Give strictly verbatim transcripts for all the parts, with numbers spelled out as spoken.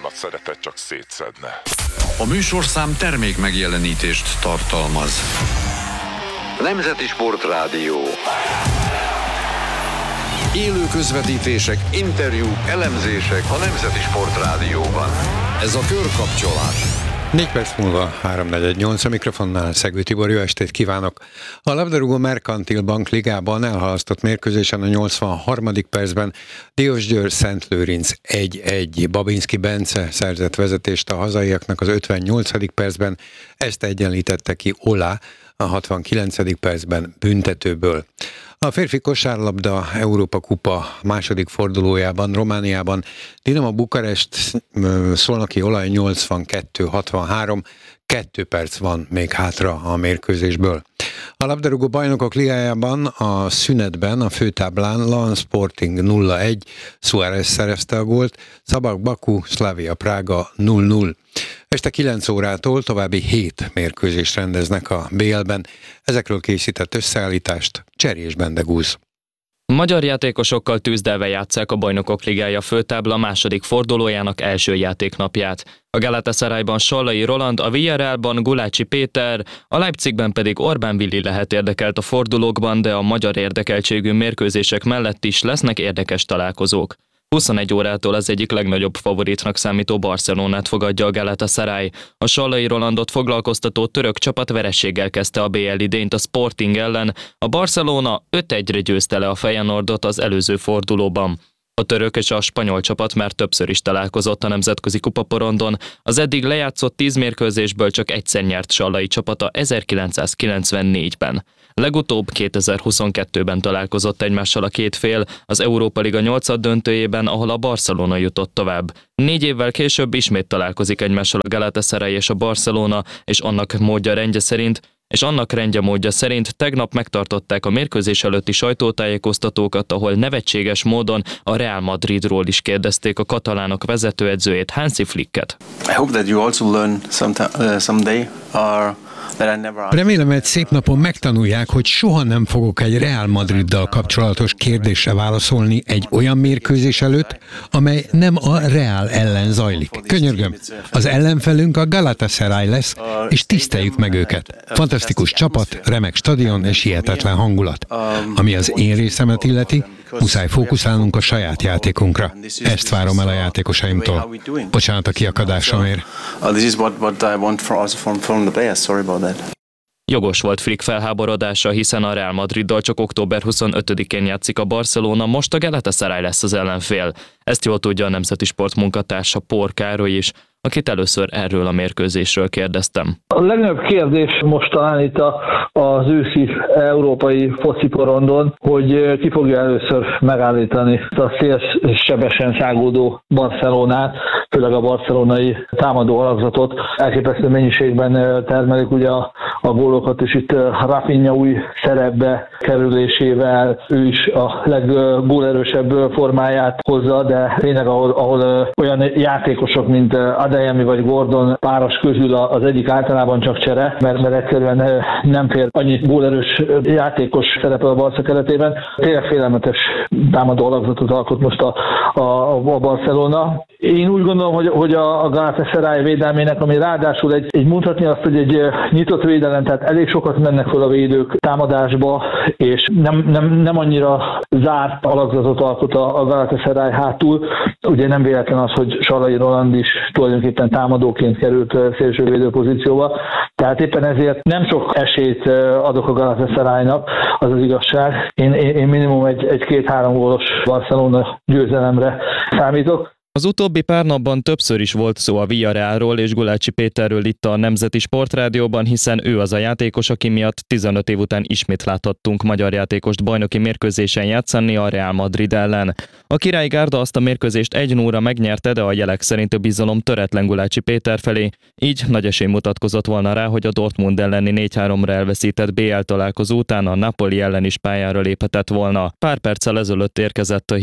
tartalmat szeretett csak szétszedne. A műsorszám termék megjelenítést tartalmaz. Nemzeti Sport Rádió. Élő közvetítések, interjúk, elemzések a Nemzeti Sport Rádióban. Ez a Körkapcsolás. Négy perc múlva három negyvennyolc a mikrofonnál Szegő Tibor, jó estét kívánok! A labdarúgó Merkantil Bank ligában elhalasztott mérkőzésen a nyolcvanharmadik percben Diósgyőr Szent Lőrinc egy egy. Babinski Bence szerzett vezetést a hazaiaknak az ötvennyolcadik percben, ezt egyenlítette ki Ola a hatvankilencedik percben büntetőből. A férfi kosárlabda Európa Kupa második fordulójában Romániában Dinamo Bukarest Szolnoki Olaj nyolcvankettő hatvanhárom, kettő perc van még hátra a mérkőzésből. A labdarúgó bajnokok ligájában a szünetben a főtáblán Lan Sporting nulla egy, Suárez szerezte a gólt, Szabak Baku, Slavia Prága nulla nulla. Este kilenc órától további hét mérkőzést rendeznek a bé el-ben. Ezekről készített összeállítást Cserés Bendegúz. Magyar játékosokkal tűzdelve játsszák a Bajnokok Ligája főtábla második fordulójának első játéknapját. A Galatasarayban Sallai Roland, a Villarrealban Gulácsi Péter, a Leipzigben pedig Orbán Willi lehet érdekelt a fordulókban, de a magyar érdekeltségű mérkőzések mellett is lesznek érdekes találkozók. huszonegy órától az egyik legnagyobb favoritnak számító Barcelonát fogadja a Galatasaray. A Sallai Rolandot foglalkoztató török csapat vereséggel kezdte a bé el idényt a Sporting ellen, a Barcelona öt egyre győzte le a Feyenoordot az előző fordulóban. A török és a spanyol csapat már többször is találkozott a nemzetközi kupaporondon, az eddig lejátszott tíz mérkőzésből csak egyszer nyert Sallai csapata ezerkilencszázkilencvennégyben. Legutóbb kétezer-huszonkettőben találkozott egymással a két fél az Európa Liga nyolcad döntőjében, ahol a Barcelona jutott tovább. Négy évvel később ismét találkozik egymással a Galatasaray és a Barcelona, és annak módja rendje szerint, és annak rendje módja szerint tegnap megtartották a mérkőzés előtti sajtótájékoztatókat, ahol nevetséges módon a Real Madridról is kérdezték a katalánok vezetőedzőjét, Hansi Flicket. I hope that you also learn sometime, uh, someday or Remélem, egy szép napon megtanulják, hogy soha nem fogok egy Real Madriddal kapcsolatos kérdésre válaszolni egy olyan mérkőzés előtt, amely nem a Real ellen zajlik. Könyörgöm, az ellenfelünk a Galatasaray lesz, és tiszteljük meg őket. Fantasztikus csapat, remek stadion és hihetetlen hangulat. Ami az én részemet illeti, muszáj fókuszálnunk a saját játékunkra. Ezt várom el a játékosaimtól. Bocsánat a kiakadásomért. Jogos volt Flick felháborodása, hiszen a Real Madriddal csak október huszonötödikén játszik a Barcelona, most a Galatasaray lesz az ellenfél. Ezt jól tudja a Nemzeti Sport munkatársa Por Károly is, akit először erről a mérkőzésről kérdeztem. A legnagyobb kérdés most talán itt a, az őszi európai fociporondon, hogy ki fogja először megállítani a szélsebesen szágódó Barcelonát, főleg a barcelonai támadó alakzatot. Elképesztő mennyiségben termelik ugye a, a gólokat, és itt Rafinha új szerepbe kerülésével ő is a leggólerősebb formáját hozza, de tényleg ahol, ahol olyan játékosok, mint Adeyemi vagy Gordon páros közül az egyik általában csak csere, mert, mert egyszerűen nem fér annyi gólerős játékos szerepel a Barca keretében. Tényleg félelmetes támadó alakzatot alkot most a, a, a Barcelona. Én úgy gondolom, hogy, hogy a, a Galatasaray védelmének, ami ráadásul egy, egy mondhatni azt, hogy egy nyitott védelem, tehát elég sokat mennek fel a védők támadásba, és nem, nem, nem annyira zárt alakzatot alkot a, a Galatasaray hátul. Ugye nem véletlen az, hogy Sallai Roland is tulajdonképpen támadóként került szélsővédő pozícióba. Tehát éppen ezért nem sok esélyt adok a Galatasaraynak, az az igazság. Én, én minimum egy, egy két-három gólos Barcelona győzelemre számítok. Az utóbbi pár napban többször is volt szó a Villarrealról és Gulácsi Péterről itt a Nemzeti Sport Rádióban, hiszen ő az a játékos, aki miatt tizenöt év után ismét láthattunk magyar játékost bajnoki mérkőzésen játszani a Real Madrid ellen. A Királyi Gárda azt a mérkőzést egy nulla megnyerte, de a jelek szerint a bizalom töretlen Gulácsi Péter felé, így nagy esély mutatkozott volna rá, hogy a Dortmund elleni négy háromra elveszített bé el találkozó után a Napoli ellen is pályára léphetett volna. Pár perccel ezelőtt érkezett a hír,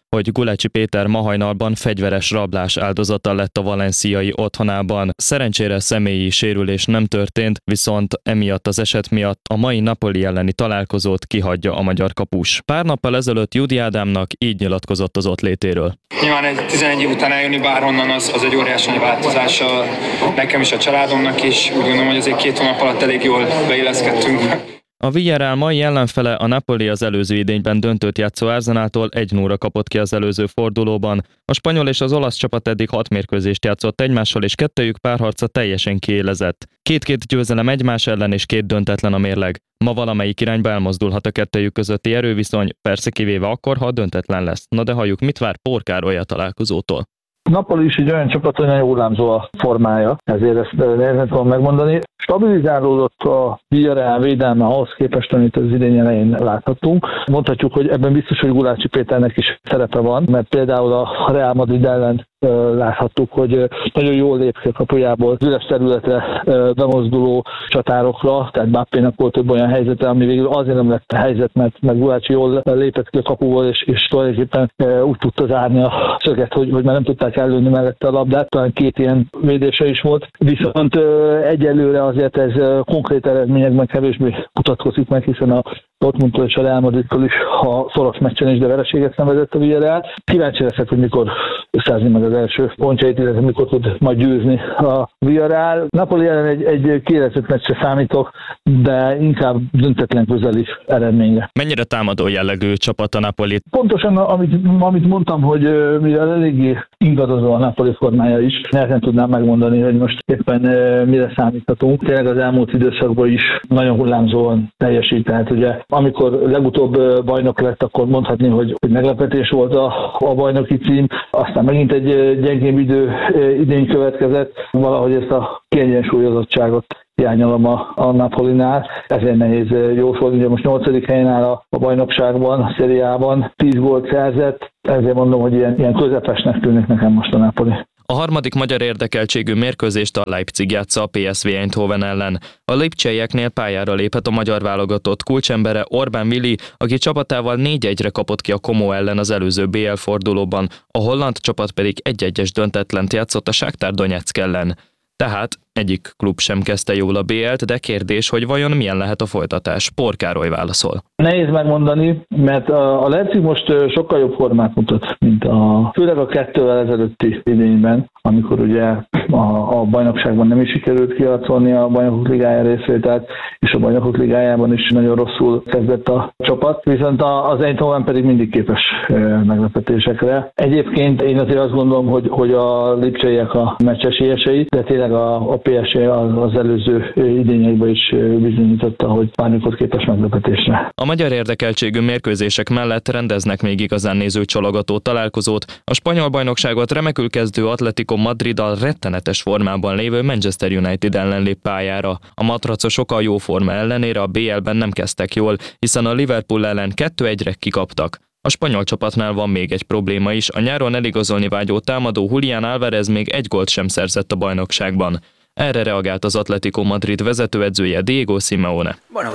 hogy Gulácsi Péter ma hajnalban fegyveres rablás áldozata lett a valenciai otthonában. Szerencsére személyi sérülés nem történt, viszont emiatt az eset miatt a mai Napoli elleni találkozót kihagyja a magyar kapus. Pár nappal ezelőtt Judi Ádámnak így nyilatkozott az ott létéről. Nyilván egy tizenegy év után eljönni bárhonnan az, az egy óriási változás nekem is, a családomnak is. Úgy gondolom, hogy azért két hónap alatt elég jól beilleszkedtünk. A Villarreal mai ellenfele a Napoli az előző idényben döntőt játszó Arsenaltól egy nulla kapott ki az előző fordulóban. A spanyol és az olasz csapat eddig hat mérkőzést játszott egymással, és kettőjük párharca teljesen kiélezett. Két-két győzelem egymás ellen és két döntetlen a mérleg. Ma valamelyik irányba elmozdulhat a kettőjük közötti erőviszony, persze kivéve akkor, ha döntetlen lesz. Na de halljuk, mit vár Por Károly a találkozótól. Napoli is egy olyan csapat, hogy nagyon hullámzó a formája, ezért ezt nehezen tudom megmondani. Stabilizálódott a Villarreal védelme ahhoz képest, amit az idény elején láthattunk. Mondhatjuk, hogy ebben biztos, hogy Gulácsi Péternek is szerepe van, mert például a Real Madrid ellen láthattuk, hogy nagyon jól lép ki a kapujából az üres területre bemozduló csatárokra, tehát Mbappénak volt több olyan helyzete, ami végül azért nem lett helyzet, mert meg Gulácsi jól lépett ki a kapuból, és, és tulajdonképpen úgy tudta zárni a szöget, hogy, hogy már nem tudták ellőni mellette a labdát, talán két ilyen védése is volt. Viszont egyelőre azért ez konkrét eredményekben kevésbé mutatkozik meg, hiszen a Dortmundtól és a Real Madridtól is, ha szoros meccsen is, de vereséget szenvedett a Villarreal. Kíváncsi leszek, hogy mikor összeázni meg az első pontjait, illetve mikor tud majd győzni a Villarreal. Napoli ellen egy, egy kiélezett meccsre számítok, de inkább döntetlen közeli eredményre. Mennyire támadó jellegű csapat a Napoli? Pontosan, amit, amit mondtam, hogy mivel eléggé ingadozó a Napoli formája is, nehezen tudnám megmondani, hogy most éppen mire számíthatunk. Tényleg az elmúlt időszakban is nagyon hullámzóan teljesít, tehát ugye amikor legutóbb bajnok lett, akkor mondhatni, hogy, hogy meglepetés volt a, a bajnoki cím, aztán megint egy gyengébb idő idény következett, valahogy ezt a kiegyensúlyozottságot hiányolom a, a Napolinál, ezért nehéz jósolni, ugye most nyolcadik helyen áll a, a bajnokságban, a szériában, tíz gólt szerzett, ezért mondom, hogy ilyen, ilyen közepesnek tűnik nekem most a Napoli. A harmadik magyar érdekeltségű mérkőzést a Leipzig játsza a pé es vé Eindhoven ellen. A lipcseieknél pályára lépett a magyar válogatott kulcsembere Orbán Willi, aki csapatával négy egyre kapott ki a Como ellen az előző bé el fordulóban, a holland csapat pedig egy-egyes döntetlent játszott a Shakhtar Donetsk ellen. Tehát egyik klub sem kezdte jól a bé el-t, de kérdés, hogy vajon milyen lehet a folytatás. Por Károly válaszol. Nehéz megmondani, mert a Leipzig most sokkal jobb formát mutat, mint a, főleg a kettővel ezelőtti idényben, amikor ugye a, a bajnokságban nem is sikerült kiharcolni a Bajnokok Ligája részvételt, és a Bajnokok Ligájában is nagyon rosszul kezdett a csapat, viszont az Eindhoven pedig mindig képes meglepetésekre. Egyébként én azért azt gondolom, hogy, hogy a lipcseiek a meccs esélyesei, de tényleg a, a pé es vé az, az előző idényekben is bizonyította, hogy bármikor képes meglepetésre. A magyar érdekeltségű mérkőzések mellett rendeznek még igazán nézőcsalogató találkozót. A spanyol bajnokságot remekül kezdő Atletico Madriddal rettenetes formában lévő Manchester United ellen lép pályára. A matracosok a jó forma ellenére a bé el-ben nem kezdtek jól, hiszen a Liverpool ellen kettő egyre kikaptak. A spanyol csapatnál van még egy probléma is, a nyáron eligazolni vágyó támadó Julián Álvarez még egy gólt sem szerzett a bajnokságban. Erre reagált az Atletico Madrid vezetőedzője Diego Simeone.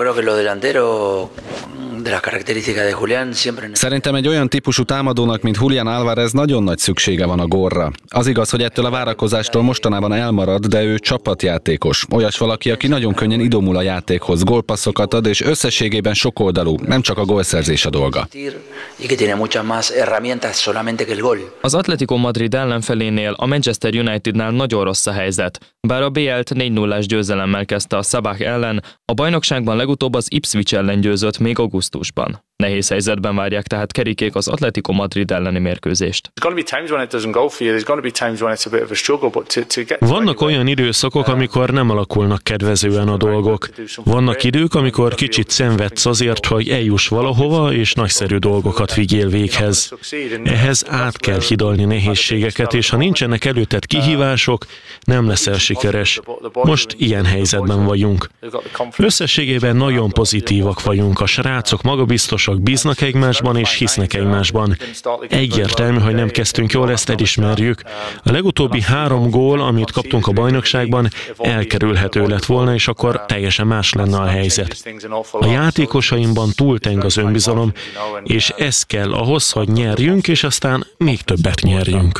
Szerintem egy olyan típusú támadónak, mint Julián Álvarez nagyon nagy szüksége van a gólra. Az igaz, hogy ettől a várakozástól mostanában elmarad, de ő csapatjátékos. Olyas valaki, aki nagyon könnyen idomul a játékhoz, gólpasszokat ad, és összességében sokoldalú, nem csak a gólszerzés a dolga. Az Atletico Madrid ellenfelénél, a Manchester Unitednál nagyon rossz a helyzet. Bár a bé el-t négy nullás győzelemmel kezdte a Sabah ellen, a bajnokságban legutóbb az Ipswich ellen győzött még augusztusban. Nehéz helyzetben várják tehát Kerikék az Atletico Madrid elleni mérkőzést. Vannak olyan időszakok, amikor nem alakulnak kedvezően a dolgok. Vannak idők, amikor kicsit szenvedsz azért, hogy eljuss valahova, és nagyszerű dolgokat vigyél véghez. Ehhez át kell hidalni nehézségeket, és ha nincsenek előtted kihívások, nem leszel sikeres. Most ilyen helyzetben vagyunk. Összességében nagyon pozitívak vagyunk, a srácok magabiztosak, játékosok bíznak egymásban és hisznek egymásban. Egyértelmű, hogy nem kezdtünk jól, ezt elismerjük. A legutóbbi három gól, amit kaptunk a bajnokságban, elkerülhető lett volna, és akkor teljesen más lenne a helyzet. A játékosaimban túlteng az önbizalom, és ez kell ahhoz, hogy nyerjünk, és aztán még többet nyerjünk.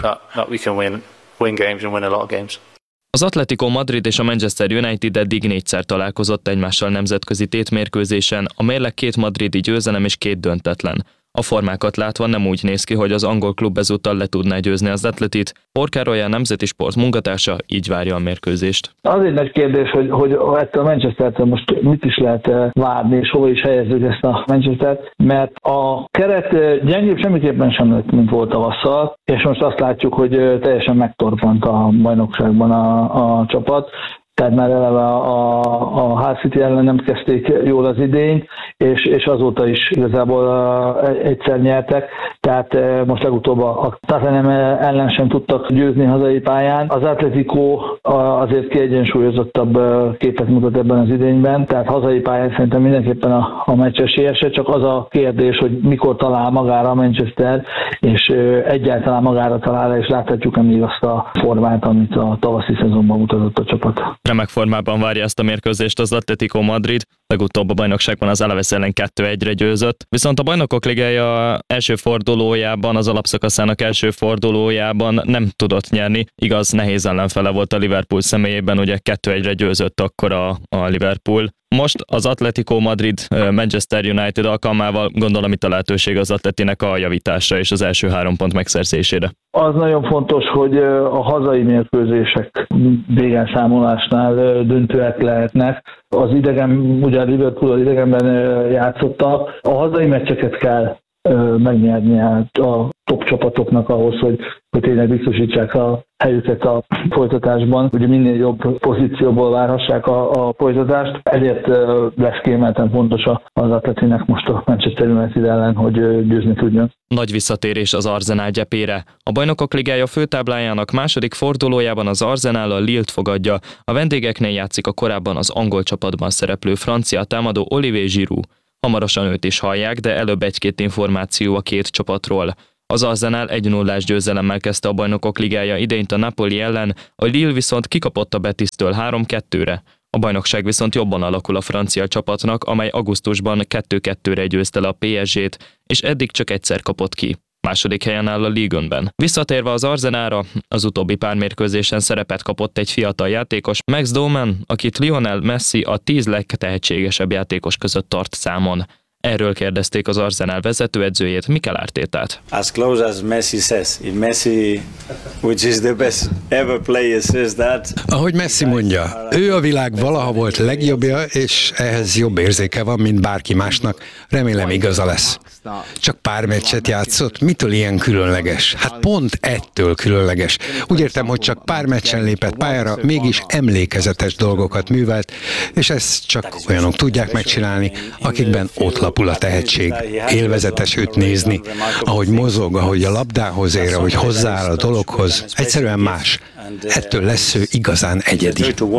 Az Atletico Madrid és a Manchester United eddig négyszer találkozott egymással nemzetközi tétmérkőzésen, a mérleg két madridi győzelem és két döntetlen. A formákat látva nem úgy néz ki, hogy az angol klub ezúttal le tudná győzni az Atletit. Porkároly, a Nemzeti Sport munkatársa így várja a mérkőzést. Az egy nagy kérdés, hogy, hogy ettől a Manchestertől most mit is lehet várni, és hova is helyezzük ezt a Manchestert, mert a keret gyengébb semmiképpen sem lett, mint volt tavasszal, és most azt látjuk, hogy teljesen megtorpant a bajnokságban a, a csapat. Tehát már eleve a, a Hull City ellen nem kezdték jól az idényt, és, és azóta is igazából egyszer nyertek, tehát most legutóbb a Tottenham ellen sem tudtak győzni hazai pályán. Az Atletico azért kiegyensúlyozottabb képet mutat ebben az idényben, tehát hazai pályán szerintem mindenképpen a, a meccs esélyese, csak az a kérdés, hogy mikor talál magára a Manchester, és egyáltalán magára talál, és láthatjuk-e még azt a formát, amit a tavaszi szezonban mutatott a csapat. Remek formában várja ezt a mérkőzést az Atletico Madrid, legutóbb a bajnokságban az Alaves ellen kettő egyre győzött, viszont a Bajnokok Ligája első fordulójában, az alapszakaszának első fordulójában nem tudott nyerni, igaz, nehéz ellenfele volt a Liverpool személyében, ugye kettő egyre győzött akkor a, a Liverpool. Most az Atletico Madrid Manchester United alkalmával gondolom itt a lehetőség az Atletinek a javításra és az első három pont megszerzésére. Az nagyon fontos, hogy a hazai mérkőzések végelszámolásnál döntőek lehetnek. Az idegen, ugye a Liverpool az idegenben játszottak, a hazai meccseket kell megnyerni a top csapatoknak ahhoz, hogy, hogy tényleg biztosítsák a helyüket a folytatásban, ugye minél jobb pozícióból várhassák a, a folytatást. Ezért lesz kiemelten fontos az Atletinek most a Manchester United ellen, hogy győzni tudjon. Nagy visszatérés az Arsenal gyepére. A Bajnokok Ligája főtáblájának második fordulójában az Arsenal a Lille-t fogadja. A vendégeknél játszik a korábban az angol csapatban szereplő francia támadó Olivier Giroud. Hamarosan őt is hallják, de előbb egy-két információ a két csapatról. Az Arsenal egy nullás győzelemmel kezdte a Bajnokok Ligája idényt a Napoli ellen, a Lille viszont kikapott a Betisztől három kettőre. A bajnokság viszont jobban alakul a francia csapatnak, amely augusztusban kettő kettőre győzte le a pé es gét, és eddig csak egyszer kapott ki. Második helyen áll a Ligue egyben. Visszatérve az Arsenalra, az utóbbi pár mérkőzésen szerepet kapott egy fiatal játékos, Max Doman, akit Lionel Messi a tíz legtehetségesebb játékos között tart számon. Erről kérdezték az Arsenal vezetőedzőjét, Mikel Artétát. As close as Messi says. If Messi, which is the best ever player, says that. Ahogy Messi mondja, ő a világ valaha volt legjobbja, és ehhez jobb érzéke van, mint bárki másnak. Remélem igaza lesz. Csak pár meccset játszott, mitől ilyen különleges? Hát pont ettől különleges. Úgy értem, hogy csak pár meccsen lépett pályára, mégis emlékezetes dolgokat művelt, és ezt csak olyanok tudják megcsinálni, akikben ott lapul a tehetség. Élvezetes őt nézni, ahogy mozog, ahogy a labdához ér, ahogy hozzááll a dologhoz. Egyszerűen más. Ettől lesz ő igazán egyedi.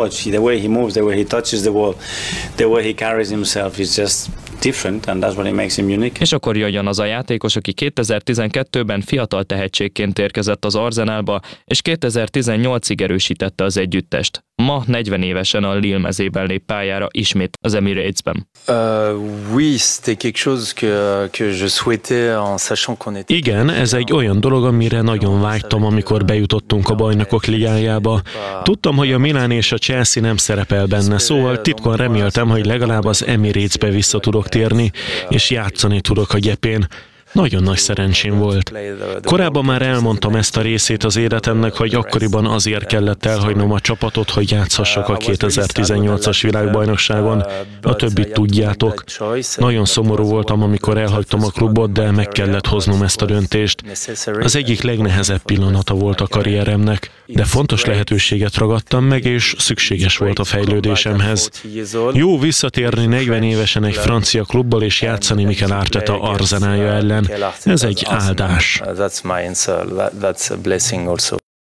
És akkor jöjjön az a játékos, aki kétezer-tizenkettőben fiatal tehetségként érkezett az Arsenalba, és kétezer-tizennyolcig erősítette az együttest. Ma negyven évesen a Lille mezében lép pályára ismét az Emirates-ben. Igen, ez egy olyan dolog, amire nagyon vágytam, amikor bejutottunk a Bajnokok Ligájába. Tudtam, hogy a Milán és a Chelsea nem szerepel benne, szóval titkon reméltem, hogy legalább az Emirates-be vissza tudok térni, és játszani tudok a gyepén. Nagyon nagy szerencsém volt. Korábban már elmondtam ezt a részét az életemnek, hogy akkoriban azért kellett elhagynom a csapatot, hogy játszhassak a kétezer-tizennyolcas világbajnokságon. A többit tudjátok. Nagyon szomorú voltam, amikor elhagytam a klubot, de meg kellett hoznom ezt a döntést. Az egyik legnehezebb pillanata volt a karrieremnek, de fontos lehetőséget ragadtam meg, és szükséges volt a fejlődésemhez. Jó visszatérni negyven évesen egy francia klubból és játszani Mikel Arteta Arsenalja ellen. Ez egy áldás.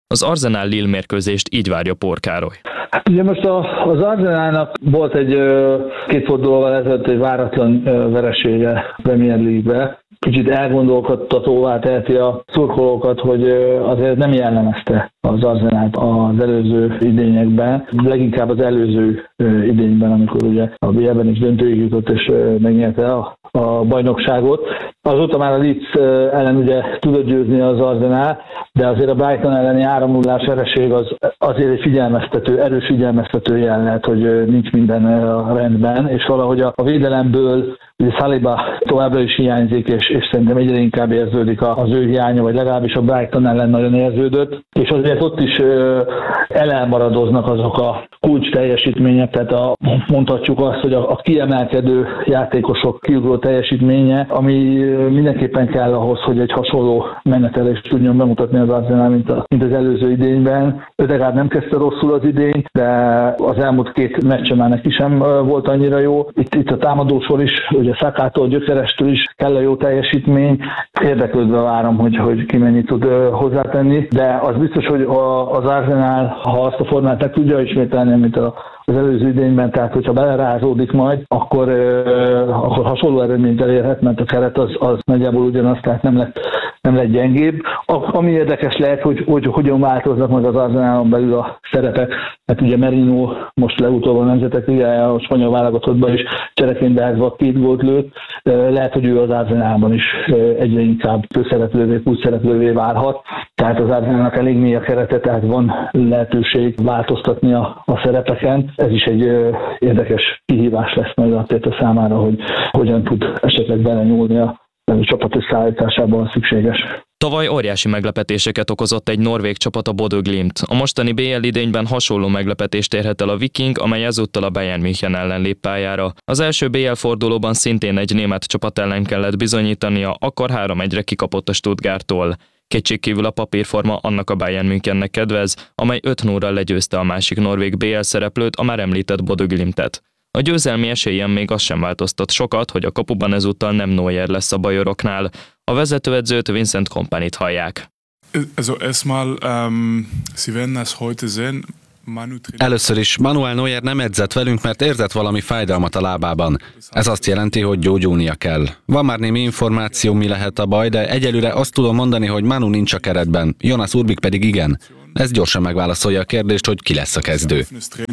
Az Arsenal Lille mérkőzést így várja Pór Károly. Hát ugye most a, az Arsenalnak volt egy két fordulóval ezelőtt egy váratlan veresége a Premier League-be. Kicsit elgondolkodtatóvá teheti a szurkolókat, hogy azért nem jellemezte az Arsenalt az előző idényekben, leginkább az előző idényben, amikor ugye a bé el-ben is döntőig jutott és megnyerte a, a bajnokságot. Azóta már a Leeds ellen ugye tudott győzni az Arsenal, de azért a Brighton elleni három nullás vereség az azért egy figyelmeztető, erős figyelmeztető jel lehet, hogy nincs minden rendben, és valahogy a, a védelemből ugye Saliba továbbra is hiányzik, és, és szerintem egyre inkább érződik az ő hiánya, vagy legalábbis a Brighton ellen nagyon érződött, és azért ott is ö, elelmaradoznak azok a kulcs teljesítmények, tehát a, mondhatjuk azt, hogy a, a kiemelkedő játékosok kiugró teljesítménye, ami mindenképpen kell ahhoz, hogy egy hasonló menetelést tudjon bemutatni az Arsenal, mint, a, mint az előző idényben. Ödegaard nem kezdte rosszul az idényt, de az elmúlt két meccsen már neki sem volt annyira jó. Itt, itt a támadósor is, ugye Sakától, Gyökerestől is kell a jó teljesítmény. Érdeklődve várom, hogy, hogy ki mennyit tud hozzátenni, de az biztos, hogy az Arsenal, ha azt a formát meg tudja ismételni, mint a az előző idényben, tehát hogyha belerázódik majd, akkor, euh, akkor hasonló eredményt elérhet, mert a keret az, az nagyjából ugyanaz, tehát nem lett, nem lett gyengébb. A, ami érdekes lehet, hogy, hogy hogyan változnak meg az Arsenalon belül a szerepek, mert ugye Merino most legutóbb a Nemzetek Ligája, a spanyol válogatottban is csereként beállítva két gólt lőtt. Lehet, hogy ő az Arsenalban is egyre inkább főszereplővé, kulcsszereplővé válhat. Tehát az Arsenalnak elég mély a kerete, tehát van lehetőség változtatni a, a szerepeken. Ez is egy ö, érdekes kihívás lesz majd a Téta számára, hogy hogyan tud esetleg belenyúlni a, a csapat összeállításában szükséges. Tavaly óriási meglepetéseket okozott egy norvég csapat, a Bodø Glimt. A mostani bé el idényben hasonló meglepetést érhet el a Viking, amely ezúttal a Bayern München ellen lép pályára. Az első bé el fordulóban szintén egy német csapat ellen kellett bizonyítania, akkor három egyre kikapott a Stuttgarttól. Kétségkívül a papírforma annak a Bayern Münchennek kedvez, amely öt nullra legyőzte a másik norvég bé el szereplőt, a már említett Bodø Glimtet. A győzelmi esélyen még az sem változtat sokat, hogy a kapuban ezúttal nem Neuer lesz a bajoroknál. A vezetőedzőt, Vincent Kompanyt hallják. Also erstmal, um, Sie werden das heute sehen. Először is Manuel Neuer nem edzett velünk, mert érzett valami fájdalmat a lábában. Ez azt jelenti, hogy gyógyulnia kell. Van már némi információ, mi lehet a baj, de egyelőre azt tudom mondani, hogy Manu nincs a keretben, Jonas Urbik pedig igen. Ez gyorsan megválaszolja a kérdést, hogy ki lesz a kezdő.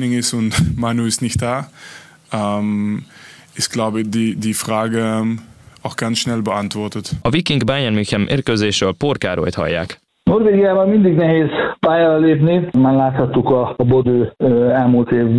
Manu ist nicht da. Um, ist, glaube ich, die, die Frage auch ganz schnell beantwortet. A Viking Bayern München mérkőzésről Pór Károlyt hallják. Norvégiában mindig nehéz pályára lépni. Már láthattuk a, a Bodø elmúlt év,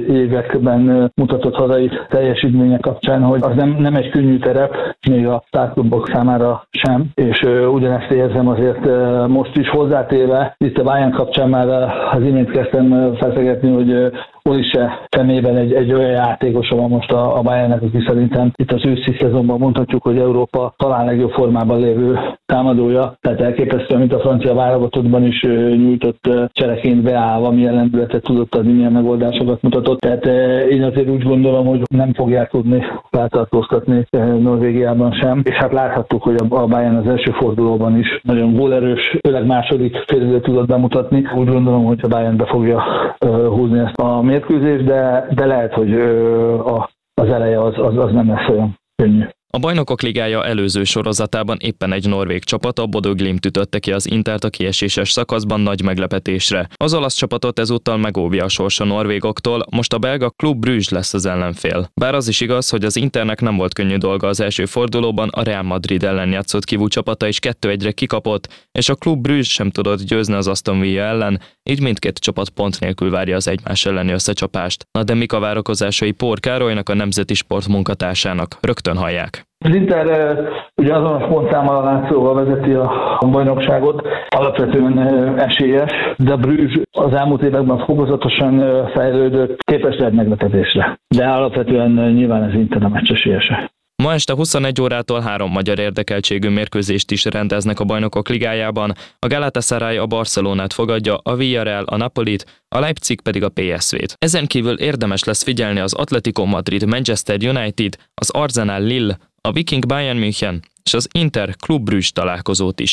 években mutatott hazai teljesítménye kapcsán, hogy az nem, nem egy könnyű terep, még a sztárklubok számára sem, és uh, ugyanezt érzem azért uh, most is hozzátéve. Itt a Bayern kapcsán már uh, az imént kezdtem feszegetni, hogy uh, Olise szemében egy, egy olyan játékosa van most a, a Bayernnek, aki szerintem itt az őszi szezonban mondhatjuk, hogy Európa talán legjobb formában lévő támadója, tehát elképesztő, mint a francia válogatottban is nyújtott csereként beállva, milyen lendületet tudott adni, milyen megoldásokat mutatott. Tehát én azért úgy gondolom, hogy nem fogják tudni feltartóztatni Norvégiában sem, és hát láthattuk, hogy a Bayern az első fordulóban is nagyon gólerős, főleg második félidőt tudott bemutatni. Úgy gondolom, hogy a Bayern be fogja húzni ezt a mérkőzést, de, de lehet, hogy a, az eleje az, az, az nem lesz olyan könnyű. A Bajnokok Ligája előző sorozatában éppen egy norvég csapat, a Bodø Glimt ütötte ki az Intert a kieséses szakaszban nagy meglepetésre. Az olasz csapatot ezúttal megóvja a sors a norvégoktól, most a belga Club Brugge lesz az ellenfél. Bár az is igaz, hogy az Internek nem volt könnyű dolga az első fordulóban, a Real Madrid ellen játszott kívül csapata is kettő egyre kikapott, és a Club Brugge sem tudott győzni az Aston Villa ellen, így mindkét csapat pont nélkül várja az egymás elleni összecsapást. Na de mik a várakozásai Pór Károlynak, a Nemzeti Sport munkatársának? Rögtön hallják. Az Inter ugye azonos pontszámmal a látszóval vezeti a, a bajnokságot, alapvetően esélyes, de Bruges az elmúlt években fokozatosan fejlődött, képes lehet meglepetésre. De alapvetően nyilván az Inter a meccs esélyese. Ma este huszonegy órától három magyar érdekeltségű mérkőzést is rendeznek a Bajnokok Ligájában. A Galatasaray a Barcelonát fogadja, a Villarreal a Napolit, a Leipzig pedig a pé es vét. Ezen kívül érdemes lesz figyelni az Atletico Madrid Manchester United, az Arsenal Lille, a Viking Bayern München és az Inter Club Brugge találkozót is.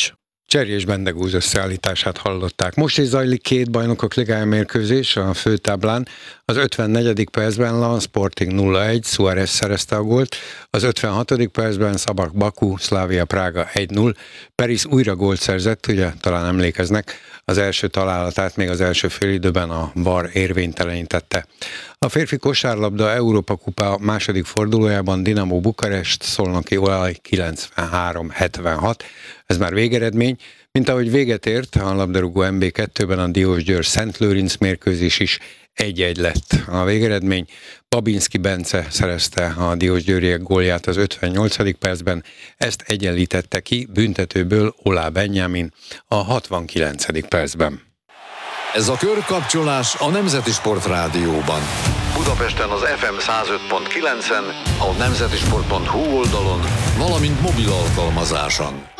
Cserjés Bendegúz összeállítását hallották. Most is zajlik két bajnokok ligája mérkőzés a főtáblán. Az ötvennegyedik percben Lan Sporting nulla egy, Suárez szerezte a gólt. Az ötvenhatodik percben Szabak Baku, Slavia Prága egy null. Peris újra gólt szerzett, ugye talán emlékeznek, az első találatát még az első félidőben a vé á er érvénytelenítette. A férfi kosárlabda Európa kupa második fordulójában Dinamo Bukarest Szolnoki Olaj kilencvenhárom hetvenhat. Ez már végeredmény, mint ahogy véget ért a labdarúgó em bé kettőben a Diósgyőr Szent Lőrinc mérkőzés is egy egy lett a végeredmény. Babinski Bence szerezte a diósgyőriek gólját az ötvennyolcadik percben, ezt egyenlítette ki büntetőből Olá Benjamin a hatvankilencedik percben. Ez a körkapcsolás a Nemzeti Sport Rádióban. Budapesten az ef em száz öt pont kilencen, a nemzetisport pont hu oldalon, valamint mobil alkalmazáson.